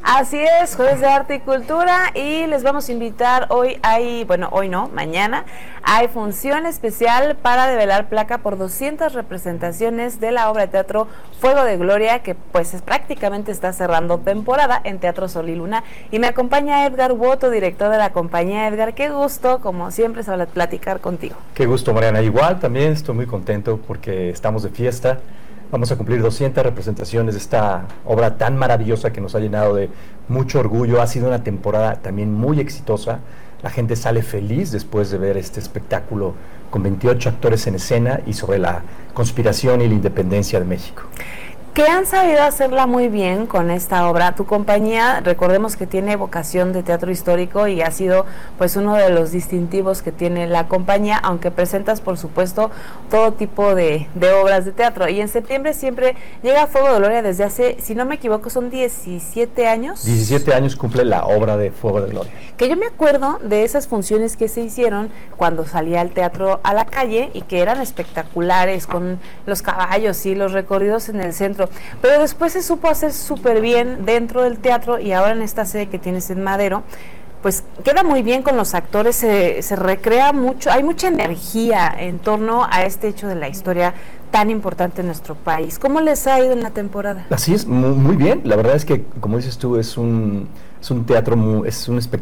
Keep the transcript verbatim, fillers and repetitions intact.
Así es, Jueves de Arte y Cultura, y les vamos a invitar hoy, hay, bueno, hoy no, mañana, hay función especial para develar placa por doscientas representaciones de la obra de teatro Fuego de Gloria, que pues es, prácticamente está cerrando temporada en Teatro Sol y Luna, y me acompaña Edgar Woto, director de la compañía. Edgar, qué gusto, como siempre, saber platicar contigo. Qué gusto, Mariana, igual también estoy muy contento porque estamos de fiesta. Vamos a cumplir doscientas representaciones de esta obra tan maravillosa que nos ha llenado de mucho orgullo. Ha sido una temporada también muy exitosa. La gente sale feliz después de ver este espectáculo con veintiocho actores en escena y sobre la conspiración y la independencia de México. Que han sabido hacerla muy bien con esta obra. Tu compañía, recordemos que tiene vocación de teatro histórico y ha sido pues uno de los distintivos que tiene la compañía, aunque presentas por supuesto todo tipo de, de obras de teatro. Y en septiembre siempre llega Fuego de Gloria desde hace, si no me equivoco, son diecisiete años. diecisiete años cumple la obra de Fuego de Gloria. Que yo me acuerdo de esas funciones que se hicieron cuando salía el teatro a la calle y que eran espectaculares, con los caballos y los recorridos en el centro. Pero después se supo hacer súper bien dentro del teatro, y ahora en esta sede que tienes en Madero, pues queda muy bien con los actores, se, se recrea mucho, hay mucha energía en torno a este hecho de la historia tan importante en nuestro país. ¿Cómo les ha ido en la temporada? Así es, muy, muy bien. La verdad es que, como dices tú, es un, es un teatro, muy, es un espectáculo